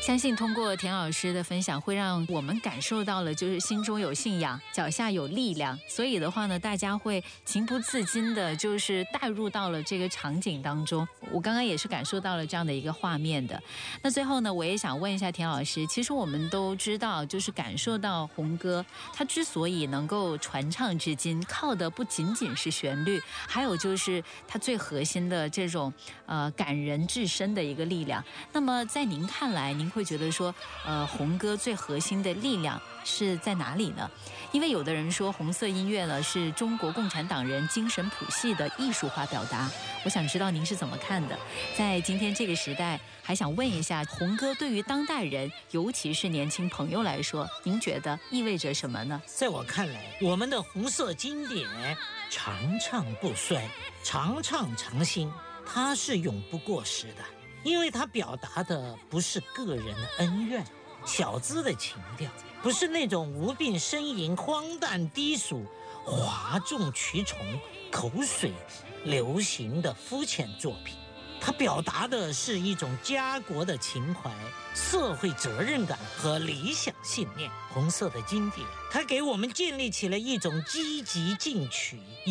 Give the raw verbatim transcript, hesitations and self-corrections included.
相信通过田老师的分享，会让我们感受到了，就是心中有信仰，脚下有力量。所以的话呢，大家会情不自禁的，就是带入到了这个场景当中。我刚刚也是感受到了这样的一个画面的。那最后呢，我也想问一下田老师，其实我们都知道，就是感受到红歌他之所以能够传唱至今，靠的不仅仅是旋律，还有就是他最核心的这种呃感人至深的一个力量。那么在您看来，您会觉得说，呃，红歌最核心的力量是在哪里呢？因为有的人说红色音乐呢是中国共产党人精神谱系的艺术化表达，我想知道您是怎么看的？在今天这个时代，还想问一下，红歌对于当代人，尤其是年轻朋友来说，您觉得意味着什么呢？ 在我看来，我们的红色经典常唱不衰，常唱常新，它是永不过时的。因为它表达的不是个人的恩怨、小资的情调，不是那种无病呻吟、荒诞低俗、哗众取宠、口水流行的肤浅作品。它表达的是一种家国的情怀、社会责任感和理想信念。红色的经典，它给我们建立起了一种积极进取、